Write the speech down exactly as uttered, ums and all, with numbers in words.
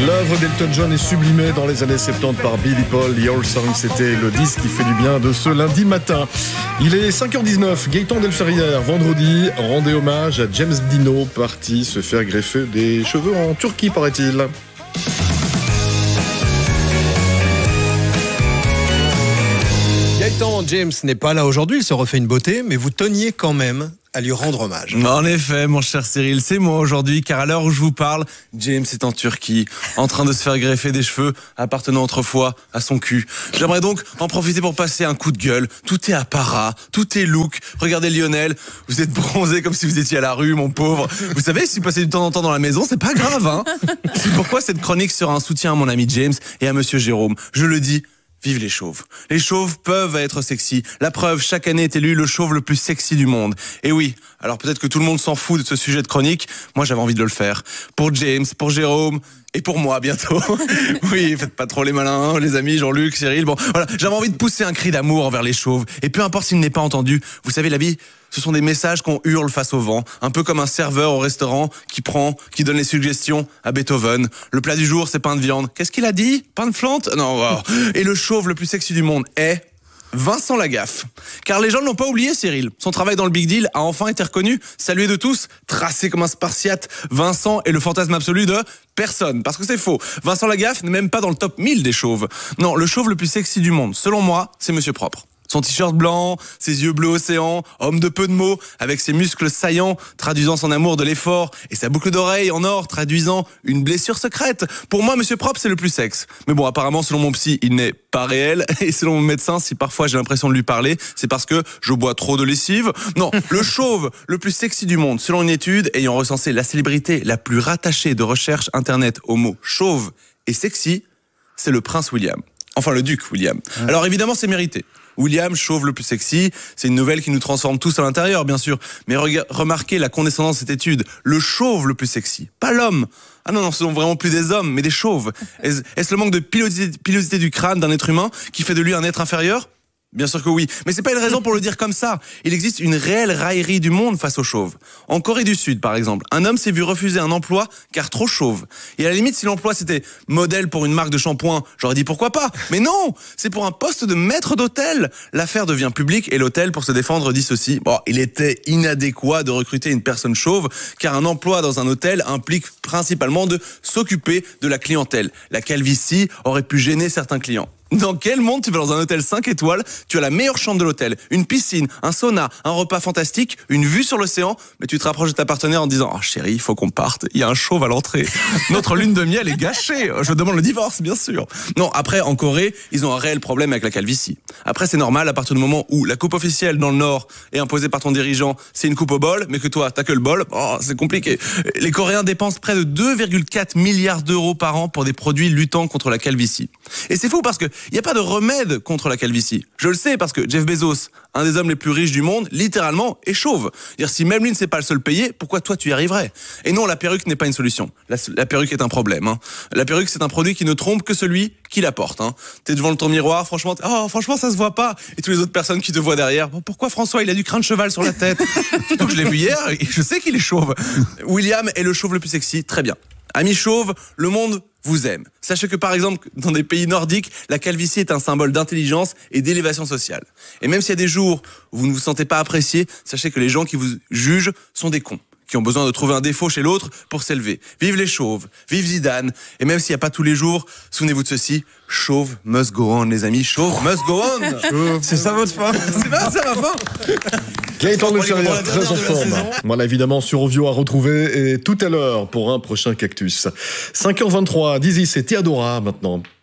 L'œuvre d'Elton John est sublimée dans les années soixante-dix par Billy Paul. The Old Song, c'était le disque qui fait du bien de ce lundi matin. Il est cinq heures dix-neuf, Gaëtan Delferrière, vendredi, rendez hommage à James Dino, parti se faire greffer des cheveux en Turquie, paraît-il. Gaëtan, James n'est pas là aujourd'hui, il se refait une beauté, mais vous teniez quand même à lui rendre hommage. En effet, mon cher Cyril, c'est moi aujourd'hui, car à l'heure où je vous parle, James est en Turquie, en train de se faire greffer des cheveux appartenant autrefois à son cul. J'aimerais donc en profiter pour passer un coup de gueule. Tout est apparat, tout est look. Regardez Lionel, vous êtes bronzé comme si vous étiez à la rue, mon pauvre. Vous savez, si vous passez du temps en temps dans la maison, c'est pas grave, hein. C'est pourquoi cette chronique sera un soutien à mon ami James et à monsieur Jérôme. Je le dis, vive les chauves. Les chauves peuvent être sexy. La preuve, chaque année est élu le chauve le plus sexy du monde. Et oui, alors peut-être que tout le monde s'en fout de ce sujet de chronique. Moi, j'avais envie de le faire. Pour James, pour Jérôme et pour moi bientôt. Oui, faites pas trop les malins, hein, les amis, Jean-Luc, Cyril. Bon, voilà, j'avais envie de pousser un cri d'amour envers les chauves. Et peu importe s'il n'est pas entendu, vous savez, la vie, ce sont des messages qu'on hurle face au vent, un peu comme un serveur au restaurant qui prend, qui donne les suggestions à Beethoven. Le plat du jour, c'est pain de viande. Qu'est-ce qu'il a dit? Pain de flante? Non, wow. Et le chauve le plus sexy du monde est Vincent Lagaffe. Car les gens ne l'ont pas oublié, Cyril. Son travail dans le Big Deal a enfin été reconnu, salué de tous, tracé comme un spartiate. Vincent est le fantasme absolu de personne. Parce que c'est faux. Vincent Lagaffe n'est même pas dans le top mille des chauves. Non, le chauve le plus sexy du monde, selon moi, c'est Monsieur Propre. Son t-shirt blanc, ses yeux bleu océan, homme de peu de mots, avec ses muscles saillants, traduisant son amour de l'effort, et sa boucle d'oreille en or, traduisant une blessure secrète. Pour moi, Monsieur Propre, c'est le plus sexe. Mais bon, apparemment, selon mon psy, il n'est pas réel, et selon mon médecin, si parfois j'ai l'impression de lui parler, c'est parce que je bois trop de lessive. Non, le chauve le plus sexy du monde, selon une étude ayant recensé la célébrité la plus rattachée de recherche internet au mot chauve et sexy, c'est le prince William. Enfin, le duc William. Alors évidemment, c'est mérité. William, chauve le plus sexy, c'est une nouvelle qui nous transforme tous à l'intérieur, bien sûr. Mais rega- remarquez la condescendance de cette étude. Le chauve le plus sexy, pas l'homme. Ah non, non, ce sont vraiment plus des hommes, mais des chauves. Est-ce, est-ce le manque de pilosité, pilosité du crâne d'un être humain qui fait de lui un être inférieur ? Bien sûr que oui, mais c'est pas une raison pour le dire comme ça. Il existe une réelle raillerie du monde face aux chauves. En Corée du Sud, par exemple, un homme s'est vu refuser un emploi car trop chauve. Et à la limite, si l'emploi c'était modèle pour une marque de shampoing, j'aurais dit pourquoi pas. Mais non, c'est pour un poste de maître d'hôtel. L'affaire devient publique et l'hôtel, pour se défendre, dit ceci. Bon, il était inadéquat de recruter une personne chauve car un emploi dans un hôtel implique principalement de s'occuper de la clientèle. La calvitie aurait pu gêner certains clients. Dans quel monde tu vas dans un hôtel cinq étoiles, tu as la meilleure chambre de l'hôtel, une piscine, un sauna, un repas fantastique, une vue sur l'océan, mais tu te rapproches de ta partenaire en disant « Oh chérie, il faut qu'on parte, il y a un chauve à l'entrée. Notre lune de miel est gâchée, je demande le divorce, bien sûr. » Non, après, en Corée, ils ont un réel problème avec la calvitie. Après, c'est normal, à partir du moment où la coupe officielle dans le Nord est imposée par ton dirigeant, c'est une coupe au bol, mais que toi, t'as que le bol, oh, c'est compliqué. Les Coréens dépensent près de deux virgule quatre milliards d'euros par an pour des produits luttant contre la calvitie. Et c'est fou parce que il n'y a pas de remède contre la calvitie. Je le sais parce que Jeff Bezos, un des hommes les plus riches du monde, littéralement, est chauve. C'est-à-dire, si même lui ne sait pas le seul payer, pourquoi toi tu y arriverais? Et non, la perruque n'est pas une solution. La, la perruque est un problème. Hein. La perruque, c'est un produit qui ne trompe que celui qui la porte. Hein. T'es devant ton miroir, franchement, oh, franchement, ça se voit pas. Et toutes les autres personnes qui te voient derrière, bon, pourquoi François, il a du crin de cheval sur la tête? Surtout que je l'ai vu hier, et je sais qu'il est chauve. William est le chauve le plus sexy, très bien. Amis chauves, le monde vous aime. Sachez que par exemple, dans des pays nordiques, la calvitie est un symbole d'intelligence et d'élévation sociale. Et même s'il y a des jours où vous ne vous sentez pas apprécié, sachez que les gens qui vous jugent sont des cons, qui ont besoin de trouver un défaut chez l'autre pour s'élever. Vive les chauves, vive Zidane. Et même s'il n'y a pas tous les jours, souvenez-vous de ceci, chauve must go on, les amis, chauve must go on. C'est ça votre fin? C'est pas ça ma fin. Gaëtan Delferrière, très en forme. Voilà, évidemment, sur Ovio à retrouver et tout à l'heure pour un prochain Cactus. cinq heures vingt-trois, Dizzy, c'est Théodora maintenant.